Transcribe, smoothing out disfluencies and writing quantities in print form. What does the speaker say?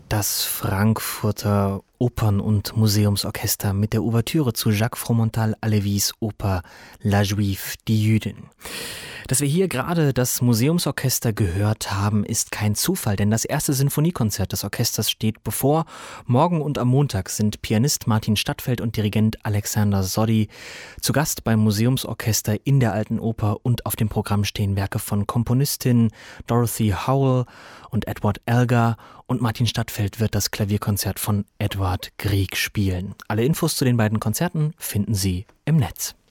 Das Frankfurter Opern- und Museumsorchester mit der Ouvertüre zu Jacques Fromental-Alevys Oper La Juive, die Jüdin. Dass wir hier gerade das Museumsorchester gehört haben, ist kein Zufall, denn das erste Sinfoniekonzert des Orchesters steht bevor. Morgen und am Montag sind Pianist Martin Stadtfeld und Dirigent Alexander Soddy zu Gast beim Museumsorchester in der Alten Oper, und auf dem Programm stehen Werke von Komponistinnen Dorothy Howell und Edward Elgar, und Martin Stadtfeld wird das Klavierkonzert von Edward Grieg spielen. Alle Infos zu den beiden Konzerten finden Sie im Netz.